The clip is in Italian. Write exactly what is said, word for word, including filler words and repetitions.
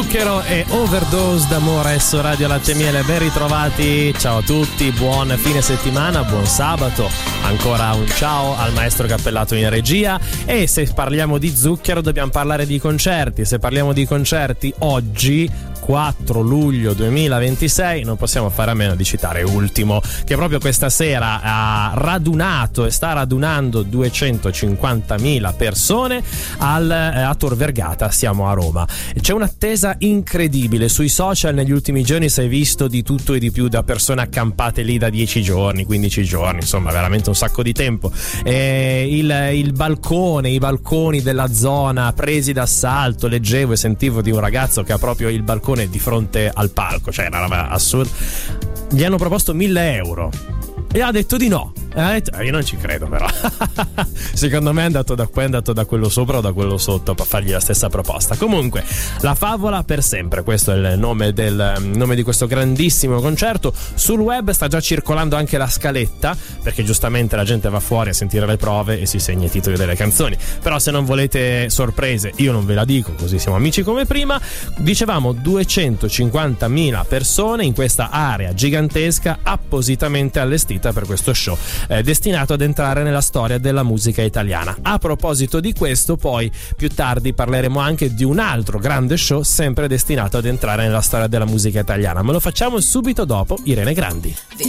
Zucchero e Overdose d'amore su Radio Latte e Miele. Ben ritrovati, ciao a tutti, buon fine settimana, buon sabato. Ancora un ciao al maestro Cappellato in regia. E se parliamo di zucchero dobbiamo parlare di concerti. Se parliamo di concerti oggi, quattro luglio duemilaventisei, non possiamo fare a meno di citare Ultimo, che proprio questa sera ha radunato e sta radunando duecentocinquantamila persone al, eh, a Tor Vergata. Siamo a Roma. C'è un'attesa incredibile. Sui social negli ultimi giorni si è visto di tutto e di più, da persone accampate lì da dieci giorni, quindici giorni, insomma veramente un sacco di tempo. E il, il balcone, i balconi della zona presi d'assalto. Leggevo e sentivo di un ragazzo che ha proprio il balcone di fronte al palco, cioè una roba assurda. Gli hanno proposto mille euro e ha detto di no. Ha detto, eh, io non ci credo, però. Secondo me è andato da qua, è andato da quello sopra o da quello sotto per fargli la stessa proposta. Comunque, La Favola per sempre, questo è il nome del nome di questo grandissimo concerto. Sul web sta già circolando anche la scaletta, perché giustamente la gente va fuori a sentire le prove e si segna i titoli delle canzoni. Però se non volete sorprese, io non ve la dico, così siamo amici come prima. Dicevamo duecentocinquantamila persone in questa area gigantesca appositamente allestita per questo show, Eh, destinato ad entrare nella storia della musica italiana. A proposito di questo, poi più tardi parleremo anche di un altro grande show sempre destinato ad entrare nella storia della musica italiana, ma lo facciamo subito dopo Irene Grandi.